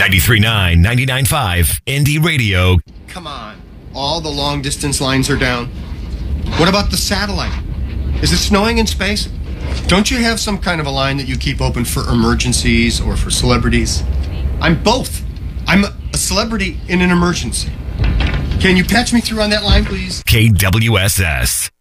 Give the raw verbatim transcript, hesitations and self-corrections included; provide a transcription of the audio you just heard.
ninety-three point nine, ninety-nine point five, Indie Radio. Come on. All the long distance lines are down. What about the satellite? Is it snowing in space? Don't you have some kind of a line that you keep open for emergencies or for celebrities? I'm both. I'm a celebrity in an emergency. Can you patch me through on that line, please? K W S S.